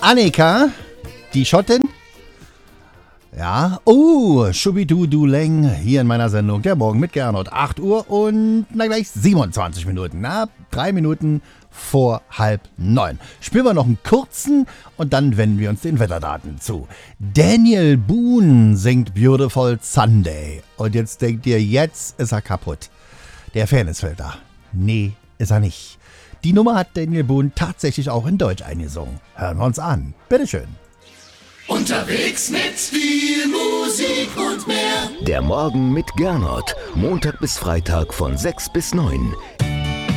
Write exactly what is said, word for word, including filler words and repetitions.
Annika, die Schottin. Ja, oh, Schubidu Leng hier in meiner Sendung. Der Morgen mit Gernot. acht Uhr und na gleich siebenundzwanzig Minuten. Na, drei Minuten vor halb neun. Spielen wir noch einen kurzen und dann wenden wir uns den Wetterdaten zu. Daniel Boone singt Beautiful Sunday. Und jetzt denkt ihr, jetzt ist er kaputt. Der Fairnessfilter. Nee, ist er nicht. Die Nummer hat Daniel Boone tatsächlich auch in Deutsch eingesungen. Hören wir uns an. Bitteschön. Unterwegs mit viel Musik und mehr. Der Morgen mit Gernot. Montag bis Freitag von sechs bis neun.